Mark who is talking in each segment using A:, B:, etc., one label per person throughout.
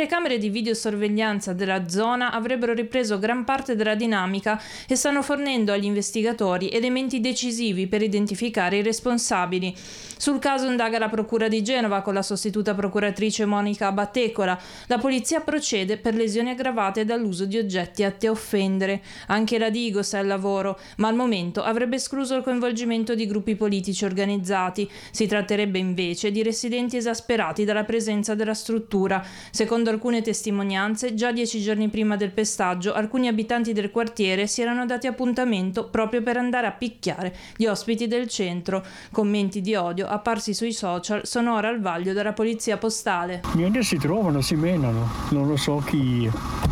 A: telecamere di videosorveglianza della zona avrebbero ripreso gran parte della dinamica e stanno fornendo agli investigatori elementi decisivi per identificare i responsabili. Sul caso indaga la Procura di Genova con la sostituta procuratrice Monica Battecola. La polizia procede per lesioni aggravate dall'uso di oggetti atti a offendere. Anche la Digos è al lavoro, ma al momento avrebbe escluso il coinvolgimento di gruppi politici organizzati. Si tratterebbe invece di residenti esasperati dalla presenza della struttura. Secondo alcune testimonianze, già 10 giorni prima del pestaggio, alcuni abitanti del quartiere si erano dati appuntamento proprio per andare a picchiare gli ospiti del centro. Commenti di odio apparsi sui social sono ora al vaglio della polizia postale.
B: Niente, si trovano, si menano, non lo so chi,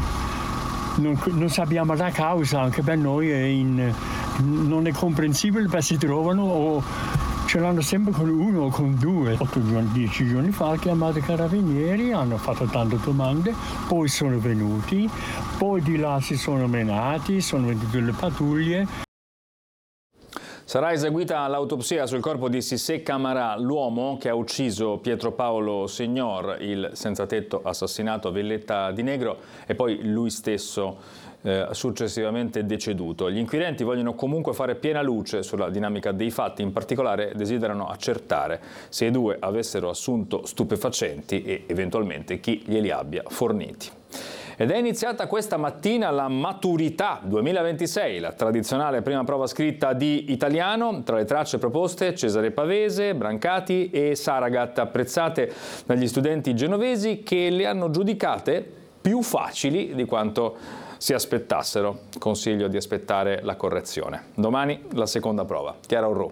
B: non sappiamo la causa, anche per noi non è comprensibile, perché si trovano o ce l'hanno sempre con uno o con due. 10 giorni fa hanno chiamato i carabinieri, hanno fatto tante domande, poi sono venuti, poi di là si sono menati, sono venute le pattuglie.
C: Sarà eseguita l'autopsia sul corpo di Sissé Camara, l'uomo che ha ucciso Pietro Paolo Signor, il senzatetto assassinato a Villetta di Negro, e poi lui stesso successivamente deceduto. Gli inquirenti vogliono comunque fare piena luce sulla dinamica dei fatti, in particolare desiderano accertare se i due avessero assunto stupefacenti e eventualmente chi glieli abbia forniti. Ed è iniziata questa mattina la Maturità 2026, la tradizionale prima prova scritta di italiano. Tra le tracce proposte Cesare Pavese, Brancati e Saragat, apprezzate dagli studenti genovesi che le hanno giudicate più facili di quanto si aspettassero. Consiglio di aspettare la correzione. Domani la seconda prova. Chiara Orrù.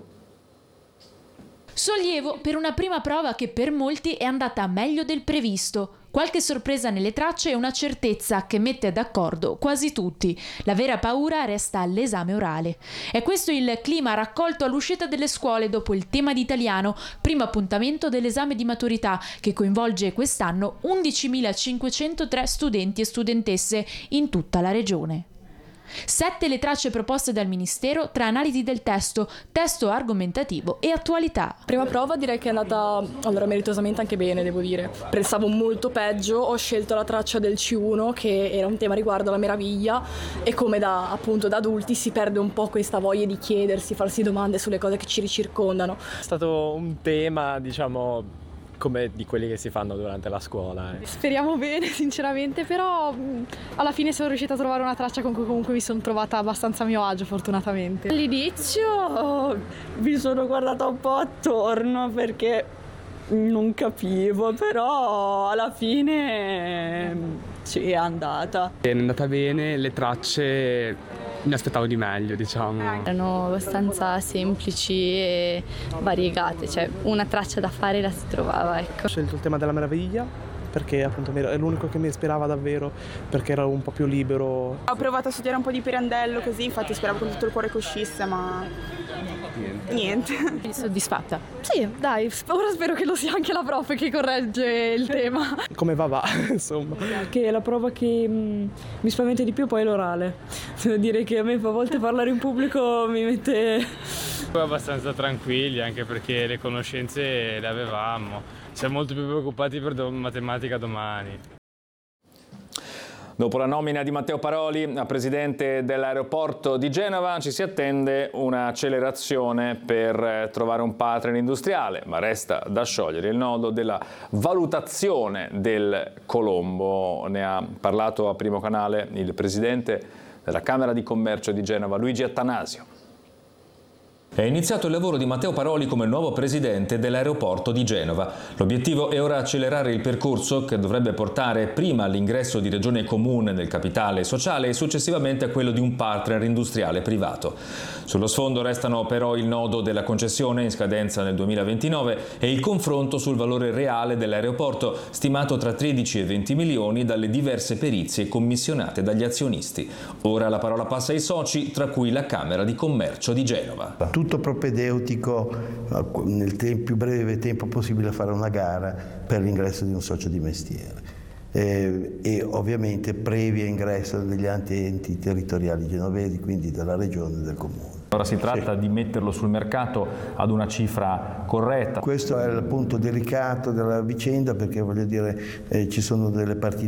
D: Sollievo per una prima prova che per molti è andata meglio del previsto. Qualche sorpresa nelle tracce e una certezza che mette d'accordo quasi tutti. La vera paura resta all'esame orale. È questo il clima raccolto all'uscita delle scuole dopo il tema di italiano, primo appuntamento dell'esame di maturità che coinvolge quest'anno 11.503 studenti e studentesse in tutta la regione. 7 le tracce proposte dal Ministero tra analisi del testo argomentativo e attualità.
E: Prima prova direi che è andata meritosamente anche bene, devo dire. Pensavo molto peggio, ho scelto la traccia del C1 che era un tema riguardo alla meraviglia e come da adulti si perde un po' questa voglia di chiedersi, farsi domande sulle cose che ci circondano.
F: È stato un tema, diciamo, come di quelli che si fanno durante la scuola.
G: Speriamo bene, sinceramente, però alla fine sono riuscita a trovare una traccia con cui comunque mi sono trovata abbastanza a mio agio, fortunatamente.
H: All'inizio mi sono guardata un po' attorno perché non capivo, però alla fine sì, è andata.
I: È andata bene, le tracce mi aspettavo di meglio, diciamo.
J: Erano abbastanza semplici e variegate, cioè una traccia da fare la si trovava, ecco.
K: Ho scelto il tema della meraviglia perché appunto è l'unico che mi ispirava davvero, perché ero un po' più libero.
L: Ho provato a studiare un po' di Pirandello così, infatti speravo con tutto il cuore che uscisse, ma niente.
G: Soddisfatta? Sì, dai, ora spero che lo sia anche la prof che corregge il tema.
K: Come va, insomma.
H: Che la prova che mi spaventa di più poi è l'orale. Devo dire che a me a volte parlare in pubblico mi mette...
I: Abbastanza tranquilli, anche perché le conoscenze le avevamo. Siamo molto più preoccupati per matematica domani.
C: Dopo la nomina di Matteo Paroli a presidente dell'aeroporto di Genova ci si attende un'accelerazione per trovare un partner industriale, ma resta da sciogliere il nodo della valutazione del Colombo. Ne ha parlato a Primo Canale il presidente della Camera di Commercio di Genova, Luigi Attanasio.
M: È iniziato il lavoro di Matteo Paroli come nuovo presidente dell'aeroporto di Genova. L'obiettivo è ora accelerare il percorso che dovrebbe portare prima all'ingresso di Regione Comune nel capitale sociale e successivamente a quello di un partner industriale privato. Sullo sfondo restano però il nodo della concessione in scadenza nel 2029 e il confronto sul valore reale dell'aeroporto, stimato tra 13 e 20 milioni dalle diverse perizie commissionate dagli azionisti. Ora la parola passa ai soci, tra cui la Camera di Commercio di Genova.
N: Tutto propedeutico nel più breve tempo possibile a fare una gara per l'ingresso di un socio di mestiere e ovviamente previo ingresso degli altri enti territoriali genovesi, quindi della regione e del comune.
M: Ora si tratta di metterlo sul mercato ad una cifra corretta.
N: Questo è il punto delicato della vicenda perché voglio dire ci sono delle partite